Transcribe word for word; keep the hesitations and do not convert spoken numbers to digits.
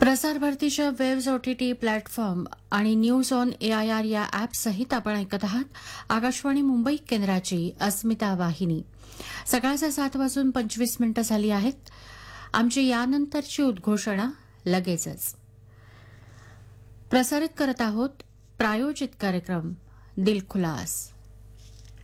प्रसार भारतीच्या waves OTT platform आणि न्यूज ऑन एआयआर या ॲपसहित आपण ऐकत आहात आकाशवाणी मुंबई केंद्राची अस्मिता वाहिनी. सकाळचे सात वाजून पंचवीस मिनिटं झाली आहेत. आमची यानंतरची उद्घोषणा लगेचच. प्रसारित करत आहोत प्रायोजित कार्यक्रम दिलखुलास.